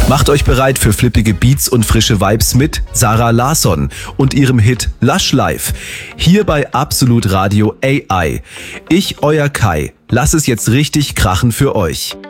Macht euch bereit für flippige Beats und frische Vibes mit Sarah Larsson und ihrem Hit Lush Life. Hier bei Absolut Radio AI. Ich, euer Kai, lass es jetzt richtig krachen für euch.